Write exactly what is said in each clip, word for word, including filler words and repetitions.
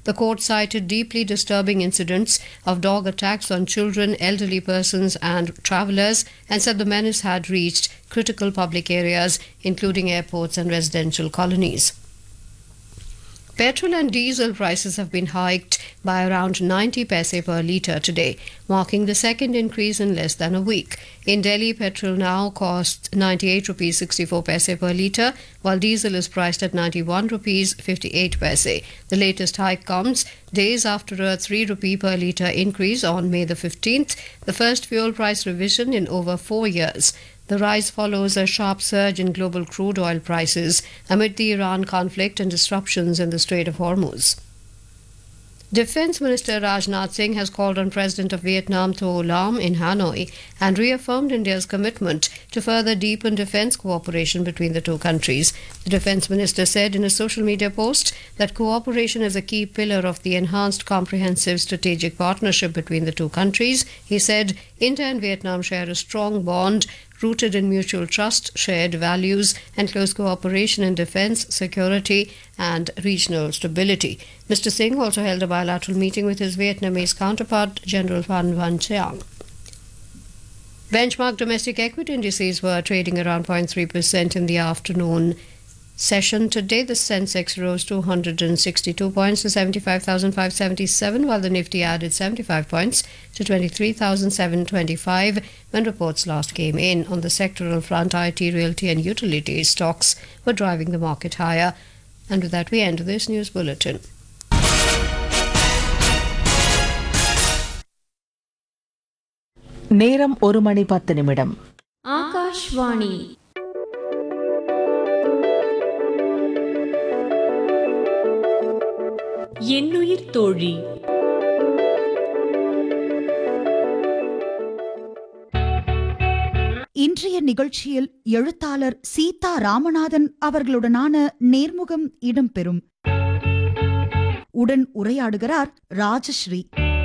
The court cited deeply disturbing incidents of dog attacks on children, elderly persons, and travellers, and said the menace had reached critical public areas, including airports and residential colonies. Petrol and diesel prices have been hiked by around ninety paise per litre today, marking the second increase in less than a week. In Delhi, petrol now costs ninety-eight rupees sixty-four paise per litre, while diesel is priced at ninety-one rupees fifty-eight paise. The latest hike comes days after a three rupee per litre increase on May the fifteenth, the first fuel price revision in over four years. The rise follows a sharp surge in global crude oil prices amid the Iran conflict and disruptions in the Strait of Hormuz. Defence Minister Rajnath Singh has called on President of Vietnam To Lam in Hanoi and reaffirmed India's commitment to further deepen defence cooperation between the two countries. The Defence Minister said in a social media post that cooperation is a key pillar of the enhanced comprehensive strategic partnership between the two countries. He said India and Vietnam share a strong bond rooted in mutual trust, shared values, and close cooperation in defence, security, and regional stability. Mister Singh also held a bilateral meeting with his Vietnamese counterpart, General Phan Van Chiang. Benchmark domestic equity indices were trading around zero point three percent in the afternoon session today. The Sensex rose two hundred sixty-two points to seventy-five thousand five hundred seventy-seven, while the Nifty added seventy-five points to twenty-three thousand seven hundred twenty-five when reports last came in. On the sectoral front, I T, realty and utility stocks were driving the market higher. And with that, we end this news bulletin. நேரம் ஒரு மணி பத்து நிமிடம். ஆகாஷ்வாணி என்னுயிர் தோழி. இன்றைய நிகழ்ச்சியில் எழுத்தாளர் சீதா ராமநாதன் அவர்களுடனான நேர்முகம் இடம்பெறும். உடன் உரையாடுகிறார் ராஜஸ்ரீ.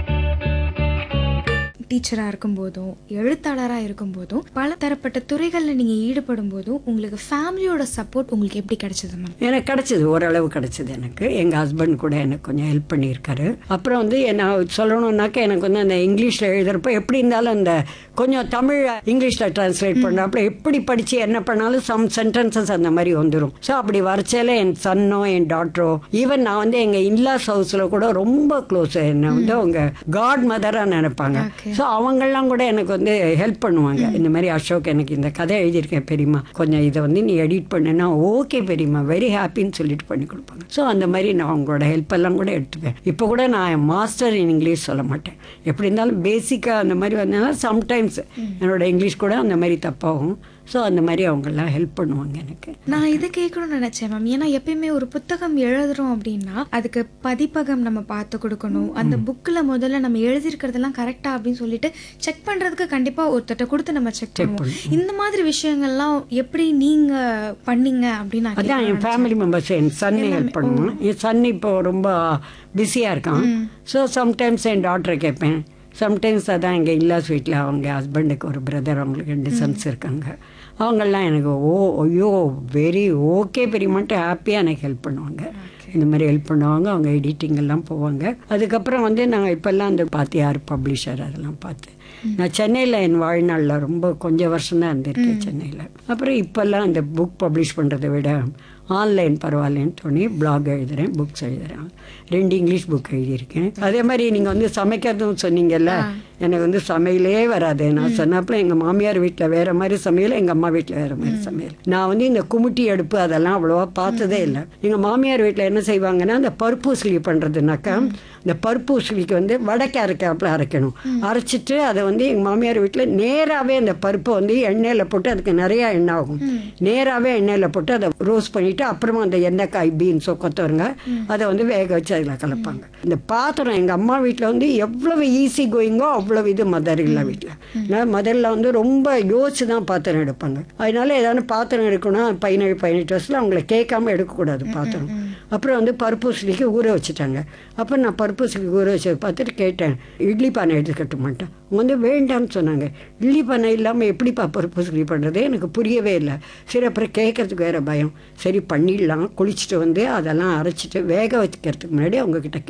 டீச்சராக இருக்கும்போதும் எழுத்தாளராக இருக்கும்போதும் பல தரப்பட்ட துறைகளில் நீங்கள் ஈடுபடும் போதும் உங்களுக்கு ஃபேமிலியோட சப்போர்ட் உங்களுக்கு எப்படி கிடைச்சது மேம்? எனக்கு கிடைச்சது, ஓரளவு கிடைச்சது. எனக்கு எங்கள் ஹஸ்பண்ட் கூட எனக்கு கொஞ்சம் ஹெல்ப் பண்ணியிருக்காரு. அப்புறம் வந்து நான் சொல்லணுன்னாக்கா எனக்கு வந்து அந்த இங்கிலீஷில் எழுதுறப்ப எப்படி இருந்தாலும் அந்த கொஞ்சம் தமிழ் இங்கிலீஷில் டிரான்ஸ்லேட் பண்ணுறப்ப எப்படி படித்து என்ன பண்ணாலும் சம் சென்டென்சஸ் அந்த மாதிரி வந்துடும். ஸோ அப்படி வரைச்சால என் சன்னோ என் டாட்டரோ ஈவன் நான் வந்து எங்கள் இன்லாஸ் ஹவுஸில் கூட ரொம்ப க்ளோஸ், என்னை வந்து அவங்க காட் மதராக நினைப்பாங்க. ஸோ அவங்கெல்லாம் கூட எனக்கு வந்து ஹெல்ப் பண்ணுவாங்க. இந்த மாதிரி அசோக் எனக்கு இந்த கதை எழுதியிருக்கேன் பெரியம்மா, கொஞ்சம் இதை வந்து நீ எடிட் பண்ணுன்னா ஓகே பெரியம்மா வெரி ஹாப்பின்னு சொல்லிட்டு பண்ணி கொடுப்பாங்க. ஸோ அந்த மாதிரி நான் அவங்களோட ஹெல்ப் எல்லாம் கூட எடுத்துப்பேன். இப்போ கூட நான் மாஸ்டர் இன் இங்கிலீஷ் சொல்ல மாட்டேன். எப்படி இருந்தாலும் பேசிக்காக அந்த மாதிரி வந்ததுனால சம்டைம்ஸ் என்னோட இங்கிலீஷ் கூட அந்த மாதிரி தப்பாகும். ஸோ அந்த மாதிரி அவங்கெல்லாம் ஹெல்ப் பண்ணுவாங்க எனக்கு. நான் இதை கேட்கணும்னு நினச்சேன் மேம். ஏன்னா எப்பயுமே ஒரு புத்தகம் எழுதுறோம் அப்படின்னா அதுக்கு பதிப்பகம் நம்ம பார்த்து கொடுக்கணும். அந்த புக்கில் முதல்ல நம்ம எழுதியிருக்கிறதெல்லாம் கரெக்டாக அப்படின்னு சொல்லிட்டு செக் பண்ணுறதுக்கு கண்டிப்பாக ஒருத்தட்ட கொடுத்து நம்ம செக் பண்ணுவோம். இந்த மாதிரி விஷயங்கள்லாம் எப்படி நீங்கள் பண்ணீங்க அப்படின்னு அதான் என் ஃபேமிலி மெம்பர்ஸ் என் சன் ஹெல்ப் பண்ணுவோம். என் சன் இப்போ ரொம்ப பிஸியாக இருக்கான். ஸோ சம்டைம்ஸ் என் டாக்டரை கேட்பேன். சம்டைம்ஸ் அதான் எங்கள் இல்லாஸ் வீட்டில் அவங்க ஹஸ்பண்டுக்கு ஒரு பிரதர், அவங்களுக்கு ரெண்டு சன்ஸ் இருக்காங்க. அவங்கெல்லாம் எனக்கு ஓ ஐயோ வெரி ஓகே பெரியமாட்டு ஹாப்பியாக எனக்கு ஹெல்ப் பண்ணுவாங்க. இந்த மாதிரி ஹெல்ப் பண்ணுவாங்க. அவங்க எடிட்டிங் எல்லாம் போவாங்க. அதுக்கப்புறம் வந்து நாங்கள் இப்போல்லாம் அந்த பார்த்து யார் பப்ளிஷர் அதெல்லாம் பார்த்து நான் சென்னையில் என் வாழ்நாளில் ரொம்ப கொஞ்சம் வருஷம்தான் இருந்திருக்கேன் சென்னையில். அப்புறம் இப்போல்லாம் அந்த புக் பப்ளிஷ் பண்ணுறதை விட ஆன்லைன் பரவாயில்லன்னு தோணி பிளாக் எழுதுகிறேன், புக்ஸ் எழுதுகிறேன். ரெண்டு இங்கிலீஷ் புக் எழுதியிருக்கேன். அதே மாதிரி நீங்கள் வந்து சமைக்கிறதும் சொன்னீங்கல்ல, எனக்கு வந்து சமையலே வராது. நான் சொன்னப்போ எங்கள் மாமியார் வீட்டில் வேறு மாதிரி சமையல், எங்கள் அம்மா வீட்டில் வேறு மாதிரி சமையல். நான் வந்து இந்த குமுட்டி அடுப்பு அதெல்லாம் அவ்வளோவா பார்த்ததே இல்லை. எங்கள் மாமியார் வீட்டில் என்ன செய்வாங்கன்னா அந்த பருப்பு உசிலி பண்ணுறதுனாக்கா இந்த பருப்பு உசிலிக்கு வந்து வடக்கை அரைக்காப்பில் அரைக்கணும். அரைச்சிட்டு அதை வந்து எங்கள் மாமியார் வீட்டில் நேராகவே அந்த பருப்பை வந்து எண்ணெயில் போட்டு, அதுக்கு நிறையா எண்ணெய் ஆகும், நேராகவே எண்ணெயில் போட்டு அதை ரோஸ்ட் பண்ணிவிட்டு அப்புறமா அந்த எண்ணெய்க்காய் பீன்ஸோ கொத்தவருங்க அதை வந்து வேக வச்சு அதில் கலப்பாங்க. இந்த பாத்திரம் எங்கள் அம்மா வீட்டில் வந்து எவ்வளவு ஈஸி கோயிங்கோ அவ்வளோ இது மதர் இல்லை வீட்டில். நான் மதரில் வந்து ரொம்ப யோசிச்சு தான் பாத்திரம் எடுப்பாங்க. அதனால ஏதாவது பாத்திரம் எடுக்கணும் பதினேழு பதினெட்டு வருஷத்தில் அவங்கள கேட்காம எடுக்கக்கூடாது பாத்திரம். அப்புறம் வந்து பருப்பு உசிலிக்கு ஊற வச்சுட்டாங்க. அப்போ நான் பருப்பு உசிலிக்கு ஊற வச்சு பார்த்துட்டு கேட்டேன், இட்லி பானை எடுத்துக்கட்ட மாட்டேன். அவங்க வந்து வேண்டாம்னு சொன்னாங்க. இட்லி பானை இல்லாமல் எப்படிப்பா பருப்பு உசிலி பண்ணுறது எனக்கு புரியவே இல்லை. சரி அப்புறம் கேட்கறதுக்கு வேறு பயம். சரி பண்ணிடலாம். குளிச்சுட்டு வந்து அதெல்லாம் அரைச்சிட்டு வேக வைக்கிறதுக்கு முன்னாடி அவங்கக்கிட்ட